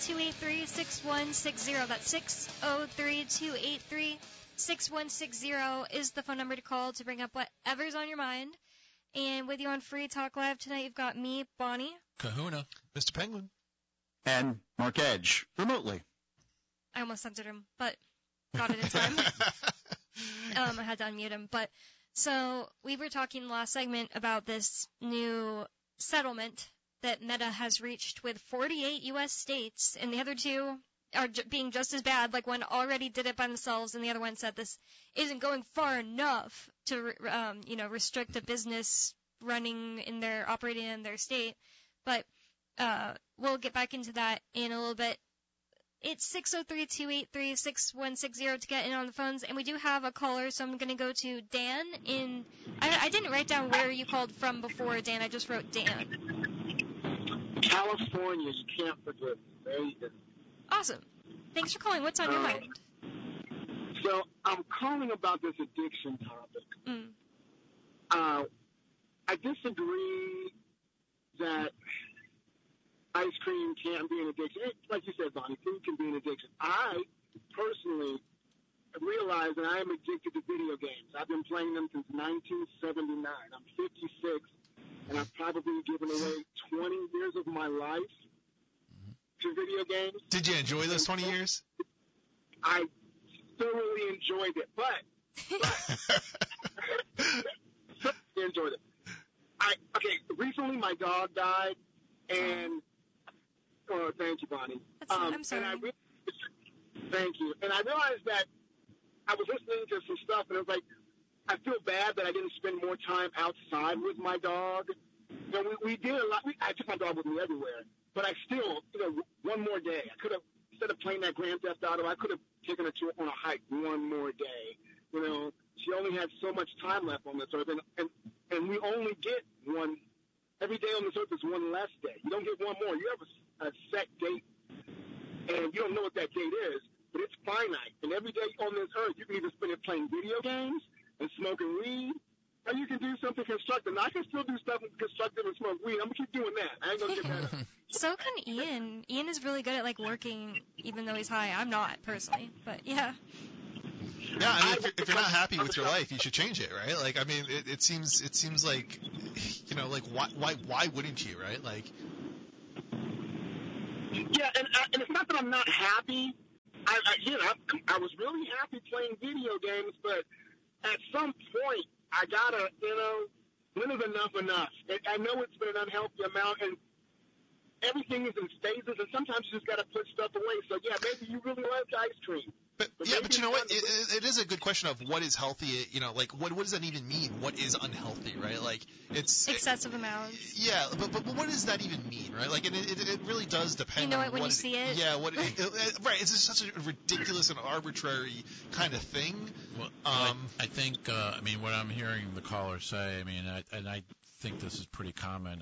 603-283-6160. That's 603-283-6160 is the phone number to call to bring up whatever's on your mind. And with you on Free Talk Live tonight, you've got me, Bonnie. Kahuna. Mr. Penguin. And Mark Edge, remotely. I almost censored him, but got it in time. I had to unmute him. But so we were talking last segment about this new settlement that Meta has reached with 48 U.S. states, and the other two are being just as bad. Like, one already did it by themselves, and the other one said this isn't going far enough to, restrict a business operating in their state. But we'll get back into that in a little bit. It's 603-283-6160 to get in on the phones, and we do have a caller, so I'm going to go to Dan in... I didn't write down where you called from before, Dan. I just wrote Dan. California, you can't forget. There you go. Awesome. Thanks for calling. What's on your mind? So I'm calling about this addiction topic. I disagree that ice cream can't be an addiction. Like you said, Bonnie, food can be an addiction. I personally realize that I am addicted to video games. I've been playing them since 1979. I'm 56, and I've probably given away 20 years of my life to video games. Did you enjoy those 20 years? I thoroughly enjoyed it, but thoroughly enjoyed it. Recently my dog died, and thank you, Bonnie. I'm sorry. Thank you. And I realized that I was listening to some stuff, and it was like, I feel bad that I didn't spend more time outside with my dog. We did a lot. I took my dog with me everywhere, but I still, one more day. I could have, instead of playing that Grand Theft Auto, I could have taken her on a hike one more day. She only had so much time left on this earth, and we only get one. Every day on this earth is one less day. You don't get one more. You have a set date, and you don't know what that date is, but it's finite. And every day on this earth, you can either spend it playing video games and smoking weed, or you can do something constructive. Now, I can still do stuff constructive and smoke weed. I'm going to keep doing that. I ain't going to get better. So can Ian. Ian is really good at, working even though he's high. I'm not, personally, but yeah. Yeah, I mean, if you're not happy with your life, you should change it, right? It seems like, why wouldn't you, right? Yeah, and it's not that I'm not happy. I was really happy playing video games, but at some point, I gotta, when is enough? I know it's been an unhealthy amount, and everything is in phases, and sometimes you just gotta put stuff away. So yeah, maybe you really like ice cream. But you know what? It is a good question of what is healthy. What does that even mean? What is unhealthy, right? It's excessive amounts. Yeah, but what does that even mean, right? It really does depend. You know it when you see it. Yeah, right? It's just such a ridiculous and arbitrary kind of thing. Well, I think what I'm hearing the caller say. I think this is pretty common.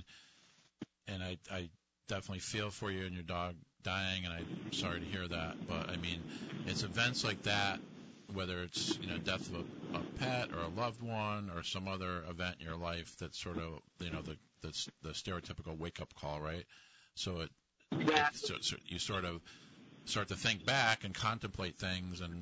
And I definitely feel for you and your dog dying, and I'm sorry to hear that. But it's events like that, whether it's death of a pet or a loved one or some other event in your life that's sort of the stereotypical wake up call, right? So so you sort of start to think back and contemplate things and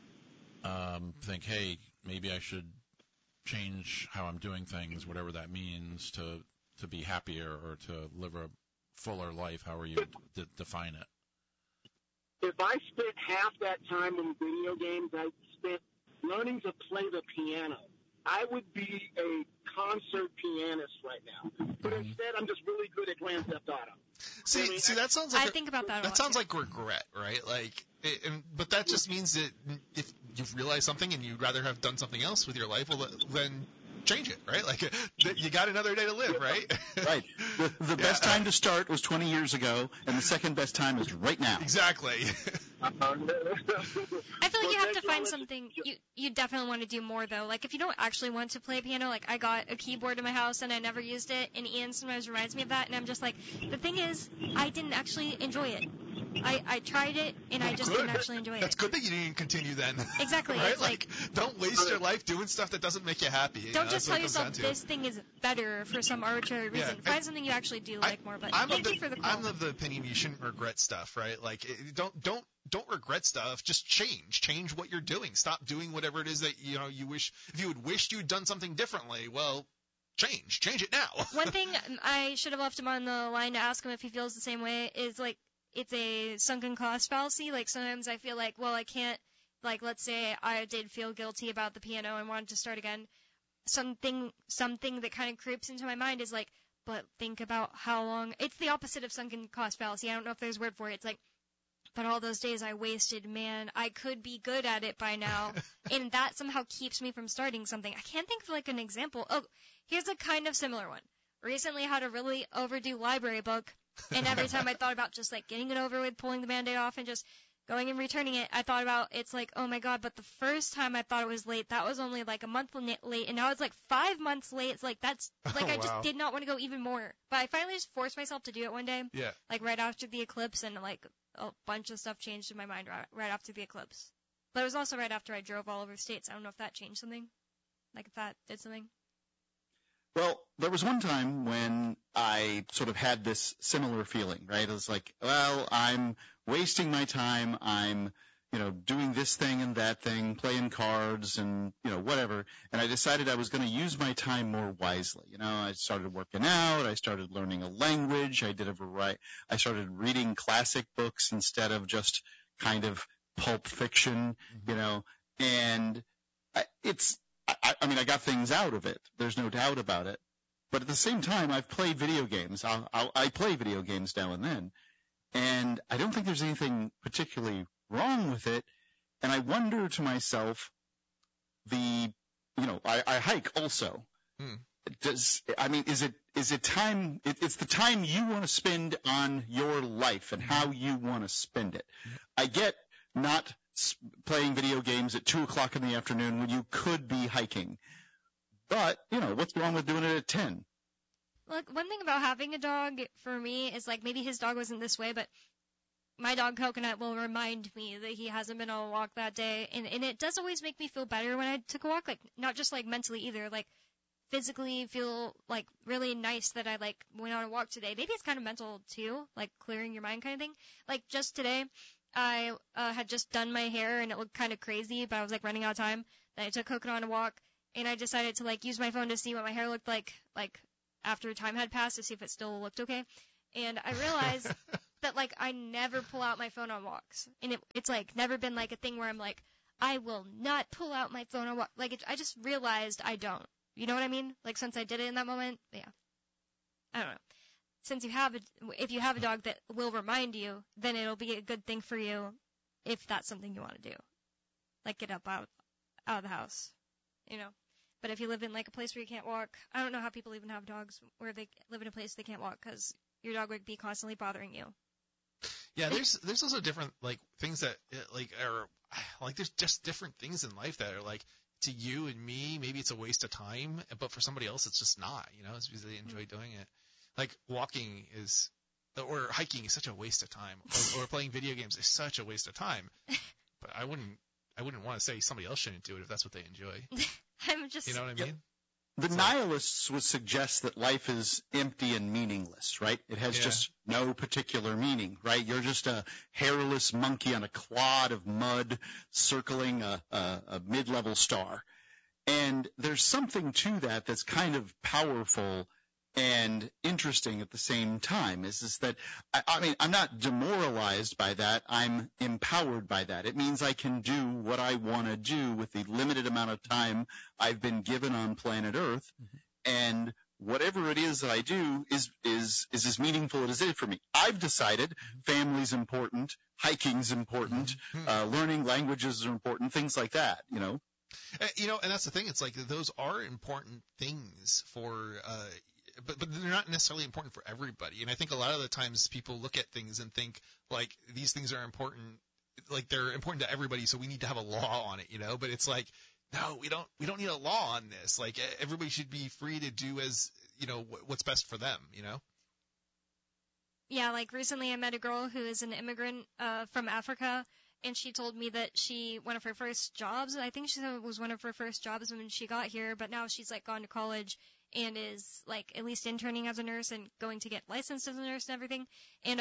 think, hey, maybe I should change how I'm doing things, whatever that means, to be happier or to live a fuller life, however you define it. If I spent half that time in video games I spent learning to play the piano, I would be a concert pianist right now. But instead, I'm just really good at Grand Theft Auto. See, that sounds like I think about that. That sounds like regret, right? But that just means that if you've realized something and you'd rather have done something else with your life, well, then change it, right? You got another day to live, right? Right. The best time to start was 20 years ago, and the second best time is right now. Exactly. I feel like you have to find something you definitely want to do more, though. If you don't actually want to play piano, I got a keyboard in my house and I never used it, and Ian sometimes reminds me of that, and I'm just the thing is, I didn't actually enjoy it. I tried it, and I just didn't actually enjoy That's it. good that you didn't continue then. Exactly. Right? It's like, don't waste your life doing stuff that doesn't make you happy. You don't know, just that's what tell it comes yourself down to. this thing is better for some arbitrary reason. Yeah, Find something you actually do like more. But thank you for the call. I'm of the opinion you shouldn't regret stuff, right? Like, don't regret stuff. Just change what you're doing. Stop doing whatever it is that you wish. If you had wished you'd done something differently, well, change it now. One thing I should have left him on the line to ask him if he feels the same way is, like, it's a sunken cost fallacy. Like, sometimes I feel like, well, I can't, like, let's say I did feel guilty about the piano and wanted to start again. Something that kind of creeps into my mind is like, but think about how long. It's the opposite of sunken cost fallacy. I don't know if there's a word for it. It's like, but all those days I wasted, man, I could be good at it by now. And that somehow keeps me from starting something. I can't think of, like, an example. Oh, here's a kind of similar one. Recently had a really overdue library book, and every time I thought about just, like, getting it over with, pulling the Band-Aid off, and just going and returning it, I thought about, it's like, oh my god, but the first time I thought it was late, that was only, like, a month late, and now it's, like, 5 months late. It's like, that's, like, I just did not want to go even more. But I finally just forced myself to do it one day. Yeah. Like, right after the eclipse, and, like, a bunch of stuff changed in my mind right after the eclipse. But it was also right after I drove all over states. I don't know if that changed something. Like, if that did something. Well, there was one time when I sort of had this similar feeling, right? It was like, well, I'm wasting my time. I'm, doing this thing and that thing, playing cards and, whatever. And I decided I was going to use my time more wisely. I started working out. I started learning a language. I started reading classic books instead of just kind of pulp fiction, and I got things out of it. There's no doubt about it. But at the same time, I've played video games. I play video games now and then. And I don't think there's anything particularly wrong with it. And I wonder to myself, I hike also. Is it time? It's the time you want to spend on your life and how you want to spend it. I get not playing video games at 2:00 in the afternoon when you could be hiking. But, what's wrong with doing it at 10? Look, one thing about having a dog for me is, like, maybe his dog wasn't this way, but my dog Coconut will remind me that he hasn't been on a walk that day. And it does always make me feel better when I took a walk, like, not just, like, mentally either, like, physically feel, like, really nice that I, like, went on a walk today. Maybe it's kind of mental, too, like, clearing your mind kind of thing. Like, just today, I had just done my hair, and it looked kind of crazy, but I was, like, running out of time. Then I took Coconut on a walk, and I decided to, like, use my phone to see what my hair looked like after time had passed, to see if it still looked okay. And I realized that, like, I never pull out my phone on walks. And it's, like, never been, like, a thing where I'm like, I will not pull out my phone on walk. Like, I just realized I don't. You know what I mean? Like, since I did it in that moment, yeah. I don't know. Since if you have a dog that will remind you, then it'll be a good thing for you if that's something you want to do. Like, get up out of the house, But if you live in, like, a place where you can't walk, I don't know how people even have dogs where they live in a place they can't walk, because your dog would be constantly bothering you. Yeah, there's also different, like, things that, like, are, like, there's just different things in life that are, like, to you and me, maybe it's a waste of time, but for somebody else, it's just not, it's because they enjoy doing it. Like, walking or hiking is such a waste of time, or playing video games is such a waste of time. But I wouldn't want to say somebody else shouldn't do it if that's what they enjoy. I'm just, you know what I mean? The nihilists would suggest that life is empty and meaningless, right? It has just no particular meaning, right? You're just a hairless monkey on a clod of mud circling a mid-level star. And there's something to that that's kind of powerful and interesting at the same time. Is that, I'm not demoralized by that. I'm empowered by that. It means I can do what I want to do with the limited amount of time I've been given on planet Earth. And whatever it is that I do is as meaningful as it is for me. I've decided family's important, hiking's important, learning languages are important, things like that, And that's the thing. It's like those are important things for but they're not necessarily important for everybody. And I think a lot of the times people look at things and think, like, these things are important, like, they're important to everybody, so we need to have a law on it, But it's like, no, we don't need a law on this. Like, everybody should be free to do as, what's best for them, Yeah, like recently I met a girl who is an immigrant from Africa, and she told me that one of her first jobs, I think she said it was one of her first jobs when she got here, but now she's like gone to college and is like at least interning as a nurse and going to get licensed as a nurse and everything. And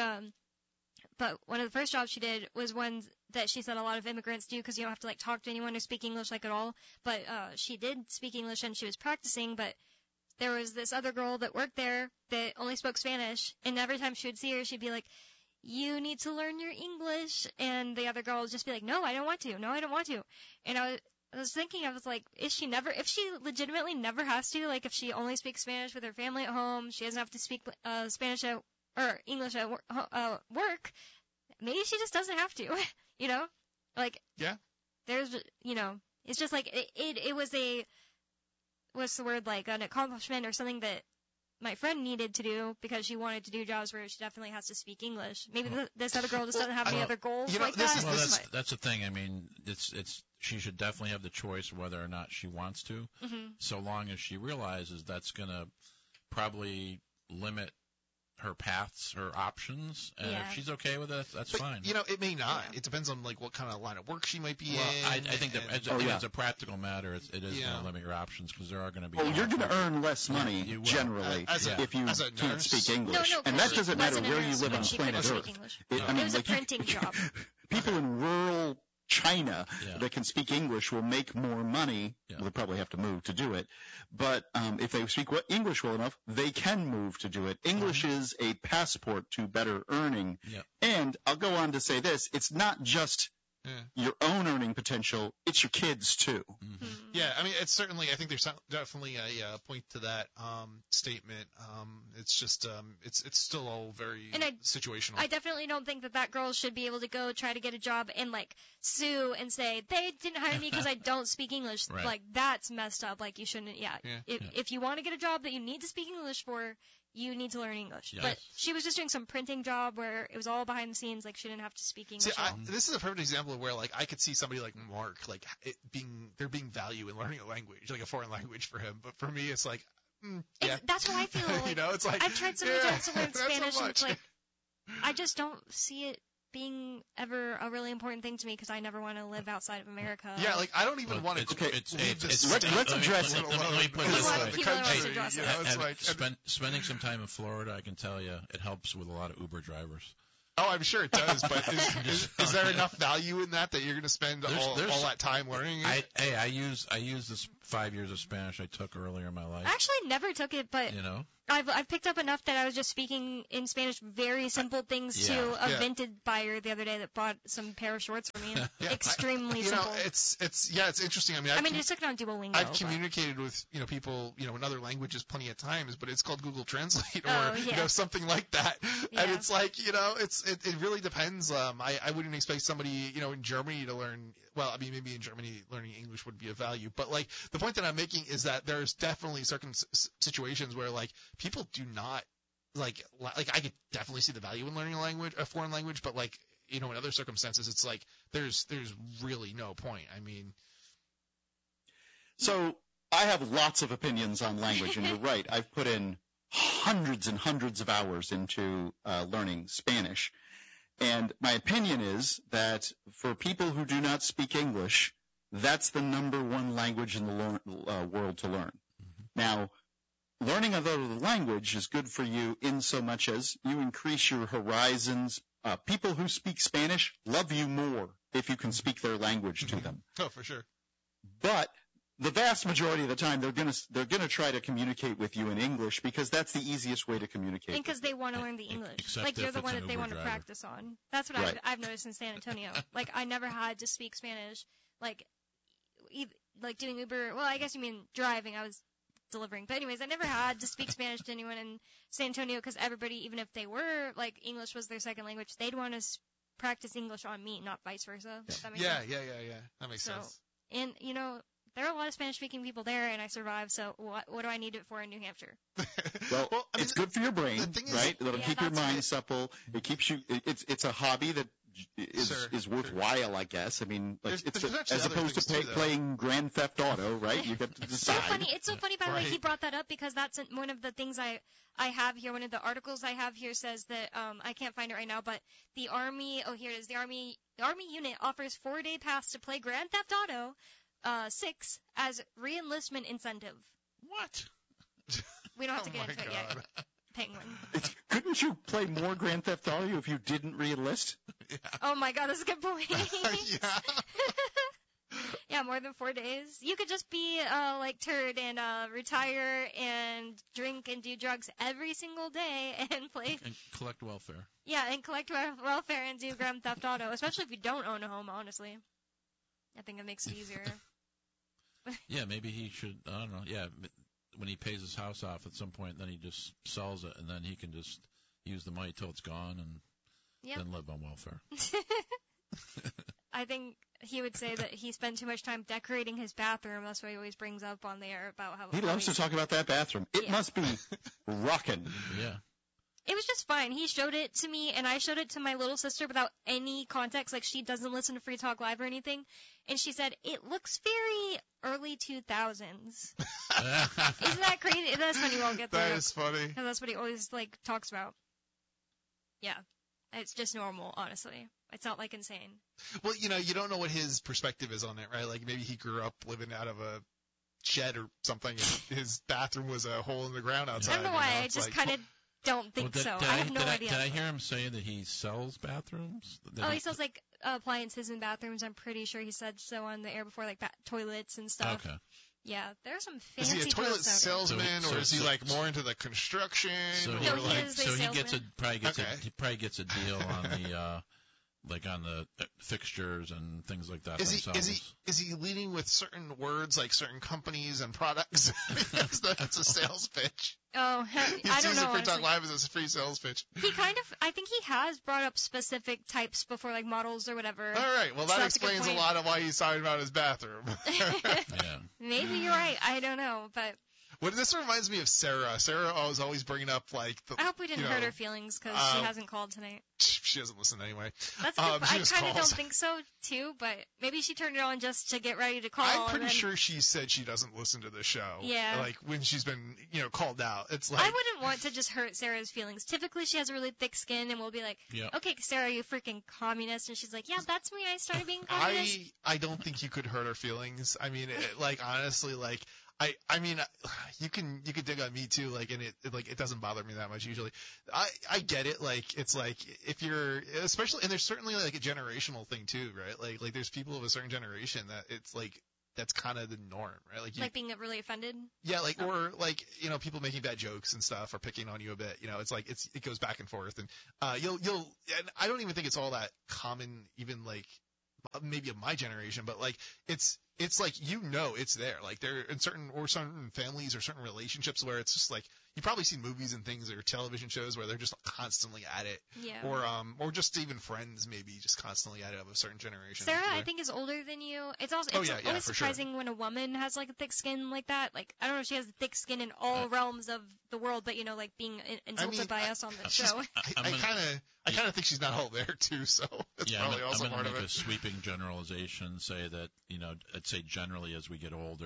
but one of the first jobs she did was one that she said a lot of immigrants do because you don't have to like talk to anyone or speak English like at all. But she did speak English and she was practicing, but there was this other girl that worked there that only spoke Spanish, and every time she would see her, she'd be like, "You need to learn your English," and the other girl would just be like, "No, I don't want to. No, I don't want to." And I was thinking, I was like, if she legitimately never has to, like if she only speaks Spanish with her family at home, she doesn't have to speak Spanish or English at work, maybe she just doesn't have to, you know? Like, Yeah. There's, you know, it's just like, it was what's the word, like an accomplishment or something that my friend needed to do because she wanted to do jobs where she definitely has to speak English. Maybe this other girl just doesn't have any other goals like that. Well, that's the thing. I mean, she should definitely have the choice whether or not she wants to, so long as she realizes that's going to probably limit her paths, her options, and if she's okay with it, that's fine. You know, it may not. Yeah. It depends on like what kind of line of work she might be in. I think that as a practical matter, it is going to limit your options because there are going to be. Oh, you're going to earn less money generally if you can't speak English, and that doesn't matter where you live on planet Earth. It was a printing job. People in rural China that can speak English will make more money. Yeah. They'll probably have to move to do it. But if they speak English well enough, they can move to do it. English is a passport to better earning. Yeah. And I'll go on to say this. It's not just your own earning potential. It's your kids, too. Mm-hmm. Yeah, I mean, it's certainly – I think there's definitely a point to that statement. It's just it's still all very situational. I definitely don't think that girl should be able to go try to get a job and, like, sue and say, they didn't hire me because I don't speak English. Right. Like, that's messed up. Like, you shouldn't – If you want to get a job that you need to speak English for – you need to learn English. Yes. But she was just doing some printing job where it was all behind the scenes, like she didn't have to speak English. See, this is a perfect example of where, like, I could see somebody like Mark, like, there being value in learning a language, like a foreign language for him. But for me, it's like, yeah. That's how I feel. Like, you know, it's like I've tried so many times to learn Spanish, and it's like, I just don't see it being ever a really important thing to me because I never want to live outside of America. Yeah, like I don't even want to. Let's address it. Let me put it this way. Spending some time in Florida, I can tell you, it helps with a lot of Uber drivers. Oh, I'm sure it does, but is there enough value in that you're going to spend all that time learning it? I use this 5 years of Spanish I took earlier in my life. I actually never took it, but I've picked up enough that I was just speaking in Spanish very simple things to a vintage buyer the other day that bought some pair of shorts for me. Extremely simple. It's interesting. I mean, just took it on Duolingo. I've communicated with people in other languages plenty of times, but it's called Google Translate or something like that, and it's like it really depends. I wouldn't expect somebody in Germany to learn. Well, I mean, maybe in Germany learning English would be of value, but like the point that I'm making is that there's definitely certain situations where like people do not like I could definitely see the value in learning a foreign language, but like in other circumstances it's like there's really no point. I mean, so I have lots of opinions on language, and you're right. I've put in hundreds and hundreds of hours into learning Spanish. And my opinion is that for people who do not speak English, that's the number one language in the world to learn. Mm-hmm. Now, learning another language is good for you in so much as you increase your horizons. People who speak Spanish love you more if you can speak their language to them. Oh, for sure. But the vast majority of the time, they're gonna try to communicate with you in English because that's the easiest way to communicate. And because they want to learn the English, like you're the one that they want to practice on. That's what I've noticed in San Antonio. Like I never had to speak Spanish, like doing Uber. Well, I guess you mean driving. I was delivering, but anyways, I never had to speak Spanish to anyone in San Antonio because everybody, even if they were like English was their second language, they'd want to practice English on me, not vice versa. That makes sense. Yeah. That makes sense. And there are a lot of Spanish-speaking people there, and I survived, so what do I need it for in New Hampshire? Well, I mean, it's good for your brain, right? It'll keep your mind supple. It keeps you. It's a hobby that is worthwhile, I guess. I mean, like, There's as opposed to playing Grand Theft Auto, right? You get to decide. It's so funny, by the way, Right. he brought that up because that's one of the things I have here. One of the articles I have here says that I can't find it right now, but the Army. Oh, here it is. The Army unit offers 4-day pass to play Grand Theft Auto 6 as re-enlistment incentive. What? We don't have to Oh get my into it God. yet. Penguin. Couldn't you play more Grand Theft Auto if you didn't re-enlist? Oh my God, that's a good point. Yeah. Yeah, more than 4 days. You could just be like Turd and retire and drink and do drugs every single day and play. And collect welfare. Yeah, and collect welfare and do Grand Theft Auto, especially if you don't own a home. Honestly, I think it makes it easier. Yeah, maybe he should. I don't know. Yeah, when he pays his house off at some point, then he just sells it, and then he can just use the money till it's gone, and Yep. then live on welfare. I think he would say that he spent too much time decorating his bathroom. That's what he always brings up on there about how He loves to talk about that bathroom. It Yeah. must be rockin'. Yeah. It was just fine. He showed it to me, and I showed it to my little sister without any context. Like, she doesn't listen to Free Talk Live or anything. And she said, it looks very early 2000s. Isn't that crazy? That's when you all get That there. is funny. Because that's what he always, like, talks about. Yeah. It's just normal, honestly. It's not, like, insane. Well, you don't know what his perspective is on it, right? Like, maybe he grew up living out of a shed or something, and his bathroom was a hole in the ground outside. I don't know why. I just kind of don't think so. I have no idea. Did I hear him say that he sells bathrooms? He sells, like, appliances in bathrooms. I'm pretty sure he said so on the air before, like, toilets and stuff. Okay. Yeah, there's some Is fancy he a toilet toilets out there. salesman, So- or is he so- like more into the construction? So or he, No, like, he is a so he gets salesman. he probably gets a deal on the like on the fixtures and things like that. is he themselves. is he leading with certain words like certain companies and products? That's a sales pitch. Oh, He I don't sees know. it Free Talk honestly. Live as a free sales pitch. He I think he has brought up specific types before, like models or whatever. All right, well So that that's a good explains a point. lot of why he's talking about his bathroom. Yeah. Maybe you're right. I don't know, but Well, this reminds me of Sarah. Sarah was always bringing up like the. I hope we didn't you hurt know, her feelings because she hasn't called tonight. She doesn't listen anyway. That's good. She I just kind of calls. don't think so too, but maybe she turned it on just to get ready to call. I'm and pretty then- sure she said she doesn't listen to the show. Yeah. Like when she's been, called out. It's like I wouldn't want to just hurt Sarah's feelings. Typically, she has a really thick skin, and we'll be like, Yeah. "Okay, Sarah, you freaking communist," and she's like, "Yeah, that's me. I started being communist." I don't think you could hurt her feelings. I mean, honestly, like I mean, you could dig on me too, like, and it doesn't bother me that much usually. I get it, like, it's like if you're, especially, and there's certainly like a generational thing too, right? Like there's people of a certain generation that it's like that's kind of the norm, right? Like Like being really offended. yeah, like or like people making bad jokes and stuff or picking on you a bit. It's like it goes back and forth, and you'll and I don't even think it's all that common, even like maybe of my generation, but like it's like it's there. Like there in certain families or certain relationships where it's just like you've probably seen movies and things or television shows where they're just constantly at it. Yeah. Or just even friends maybe just constantly at it of a certain generation. Sarah, Where- I think, is older than you. It's also Oh, yeah, always for sure. surprising when a woman has like a thick skin like that. Like I don't know if she has thick skin in all realms of the world, but like being insulted by us on the show. I kind of think she's not all there too, so that's Yeah, probably also I'm part going to of make it. a sweeping generalization, say that, I'd say generally as we get older,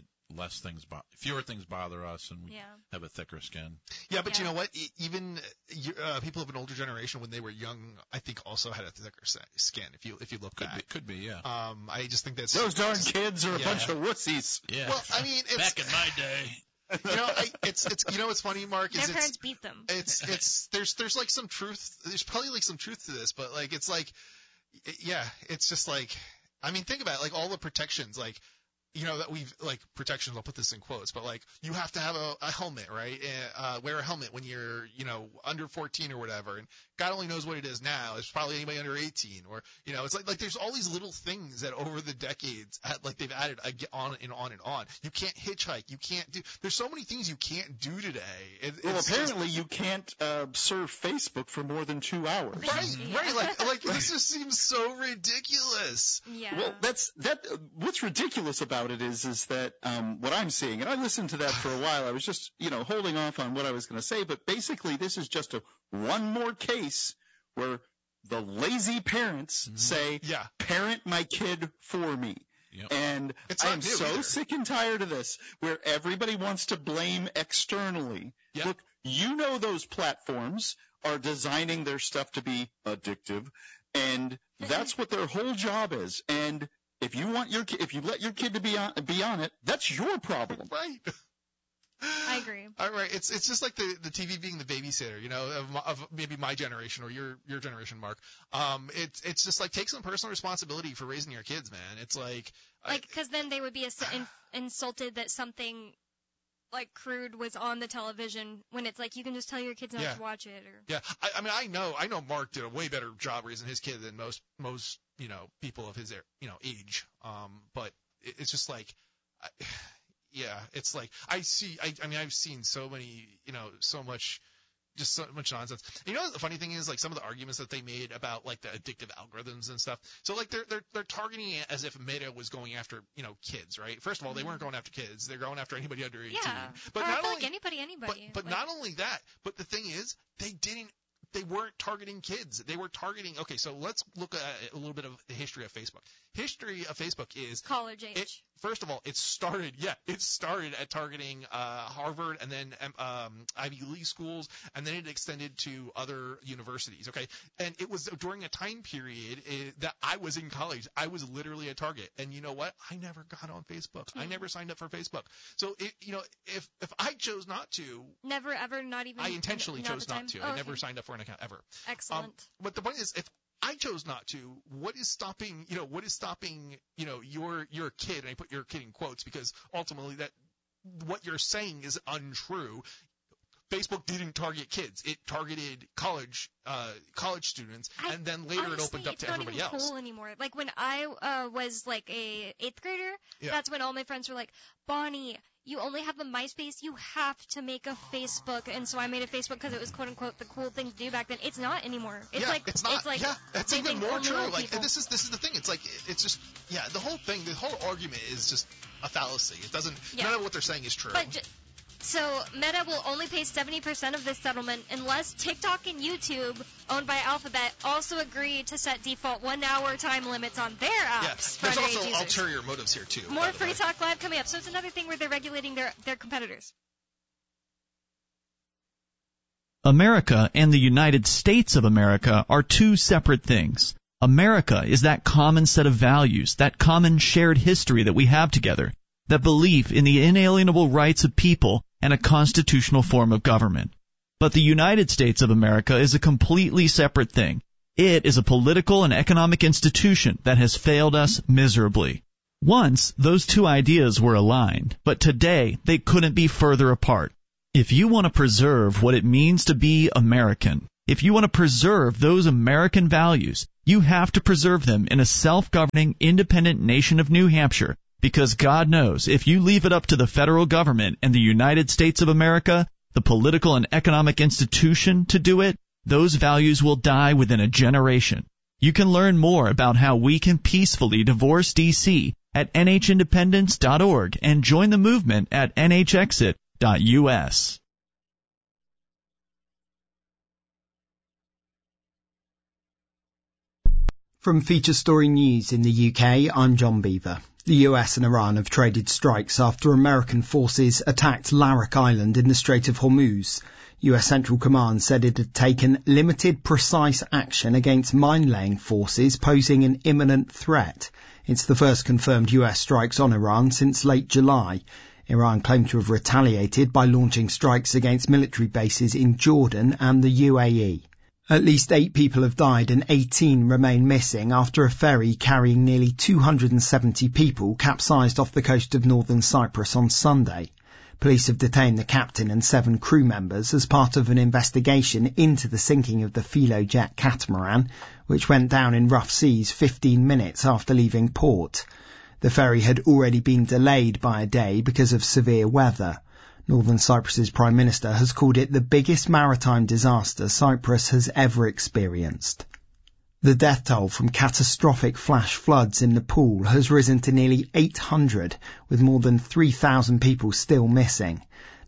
fewer things bother us and we Yeah. have a thicker skin. Yeah, but Yeah. you know what? Even people of an older generation, when they were young, I think also had a thicker skin. If you look back, Could be, yeah. I just think that's Those darn kids are a Yeah. bunch of wussies. Yeah. Well, I mean, it's Back in my day. it's what's funny, Mark, Their is parents beat them. there's like some truth. There's probably like some truth to this, but like it's like, yeah, it's just like, I mean, think about it, like all the protections, like. That we've like protections. I'll put this in quotes, but like you have to have a helmet, right? Wear a helmet when you're, under 14 or whatever. And God only knows what it is now. It's probably anybody under 18, or it's like there's all these little things that over the decades, they've added on and on and on. You can't hitchhike. You can't do. There's so many things you can't do today. Well, apparently you can't surf Facebook for more than 2 hours. Right. Like this just seems so ridiculous. Yeah. Well, what's ridiculous about it is that what I'm seeing, and I listened to that for a while. I was just, holding off on what I was going to say, but basically this is just one more case where the lazy parents say, Yeah. parent my kid for me. Yep. And It's I not am new so either. sick and tired of this, where everybody wants to blame externally. Yeah. Look, you know those platforms are designing their stuff to be addictive, and that's what their whole job is. And if you let your kid to be on it, that's your problem. Right. I agree. All right, it's just like the TV being the babysitter, of maybe my generation or your generation, Mark. It's just like take some personal responsibility for raising your kids, man. It's like Because then they would be insulted that something like crude was on the television when it's like you can just tell your kids not to watch it. Or yeah. I mean, I know Mark did a way better job raising his kid than most people of his age. But it's just like. Yeah, it's like I've seen so many, so much nonsense. You know, the funny thing is, like, some of the arguments that they made about, like, the addictive algorithms and stuff. So, like, they're targeting it as if Meta was going after, kids, right? First of all, they weren't going after kids. They're going after anybody under 18. yeah, But or not I feel only, like anybody. but not only that, but the thing is, they weren't targeting kids. They were targeting, okay, so let's look at a little bit of the history of Facebook. History of Facebook is college age. First of all, it started at targeting Harvard and then Ivy League schools, and then it extended to other universities, okay? And it was during a time period that I was in college. I was literally a target. And you know what? I never got on Facebook. I never signed up for Facebook. So, if I chose not to. Never, ever, not even. I intentionally chose not to. I never okay. signed up for an account ever. Excellent. But the point is, if I chose not to, what is stopping your kid, and I put your kid in quotes because ultimately that what you're saying is untrue. Facebook didn't target kids. It targeted college students, and then later honestly, it opened up to everybody else. It's not even else. cool anymore. Like when I was like a 8th grader, Yeah. that's when all my friends were like, Bonnie, you only have a MySpace. You have to make a Facebook. And so I made a Facebook because it was quote unquote the cool thing to do back then. It's not anymore. It's yeah, like it's not. It's like yeah, it's they even think more only true. old Like people. this is the thing. It's like it's just the whole thing. The whole argument is just a fallacy. It doesn't. Yeah. None of what they're saying is true. But so Meta will only pay 70% of this settlement unless TikTok and YouTube, owned by Alphabet, also agree to set default 1-hour time limits on their apps for There's underage also users. ulterior motives here too. More by the Free way. Talk Live coming up. So it's another thing where they're regulating their competitors. America and the United States of America are two separate things. America is that common set of values, that common shared history that we have together, that belief in the inalienable rights of people and a constitutional form of government. But the United States of America is a completely separate thing. It is a political and economic institution that has failed us miserably. Once, those two ideas were aligned, but today they couldn't be further apart. If you want to preserve what it means to be American, if you want to preserve those American values, you have to preserve them in a self-governing, independent nation of New Hampshire, because God knows if you leave it up to the federal government and the United States of America, the political and economic institution, to do it, those values will die within a generation. You can learn more about how we can peacefully divorce D.C. at NHindependence.org and join the movement at NHexit.us. From Feature Story News in the UK, I'm John Beaver. The US and Iran have traded strikes after American forces attacked Larak Island in the Strait of Hormuz. US Central Command said it had taken limited, precise action against mine-laying forces posing an imminent threat. It's the first confirmed US strikes on Iran since late July. Iran claimed to have retaliated by launching strikes against military bases in Jordan and the UAE. At least 8 people have died and 18 remain missing after a ferry carrying nearly 270 people capsized off the coast of northern Cyprus on Sunday. Police have detained the captain and 7 crew members as part of an investigation into the sinking of the Filojet catamaran, which went down in rough seas 15 minutes after leaving port. The ferry had already been delayed by a day because of severe weather. Northern Cyprus's Prime Minister has called it the biggest maritime disaster Cyprus has ever experienced. The death toll from catastrophic flash floods in Nepal has risen to nearly 800, with more than 3,000 people still missing.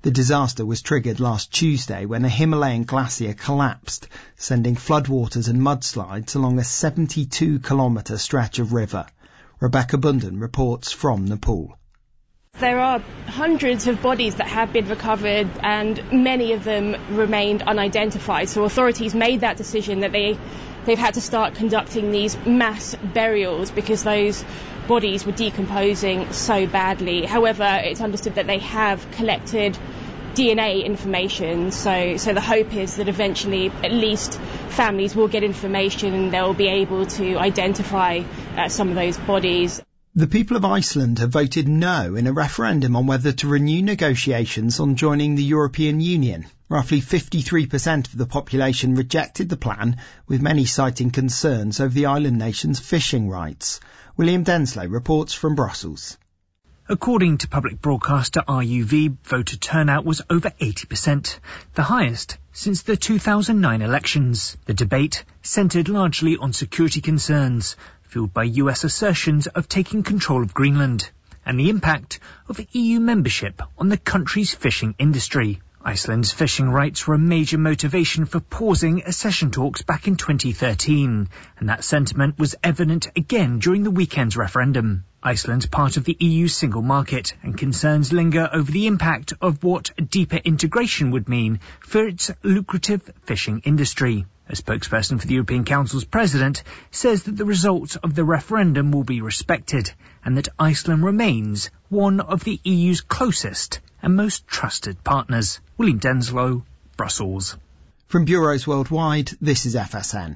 The disaster was triggered last Tuesday when a Himalayan glacier collapsed, sending floodwaters and mudslides along a 72-kilometre stretch of river. Rebecca Bunden reports from Nepal. There are hundreds of bodies that have been recovered and many of them remained unidentified. So authorities made that decision that they've had to start conducting these mass burials because those bodies were decomposing so badly. However, it's understood that they have collected DNA information, so the hope is that eventually at least families will get information and they'll be able to identify some of those bodies. The people of Iceland have voted no in a referendum on whether to renew negotiations on joining the European Union. Roughly 53% of the population rejected the plan, with many citing concerns over the island nation's fishing rights. William Denslow reports from Brussels. According to public broadcaster RUV, voter turnout was over 80%, the highest since the 2009 elections. The debate centred largely on security concerns, fueled by US assertions of taking control of Greenland, and the impact of EU membership on the country's fishing industry. Iceland's fishing rights were a major motivation for pausing accession talks back in 2013, and that sentiment was evident again during the weekend's referendum. Iceland's part of the EU's single market, and concerns linger over the impact of what deeper integration would mean for its lucrative fishing industry. A spokesperson for the European Council's president says that the results of the referendum will be respected and that Iceland remains one of the EU's closest and most trusted partners. William Denslow, Brussels. From bureaus worldwide, this is FSN.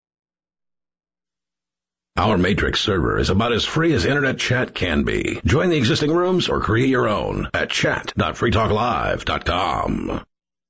Our Matrix server is about as free as internet chat can be. Join the existing rooms or create your own at chat.freetalklive.com.